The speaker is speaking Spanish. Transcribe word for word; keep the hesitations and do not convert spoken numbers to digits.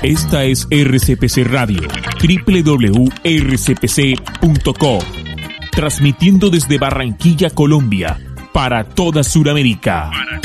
Esta es R C P C Radio, doble u doble u doble u punto r c p c punto com, transmitiendo desde Barranquilla, Colombia, para toda Sudamérica.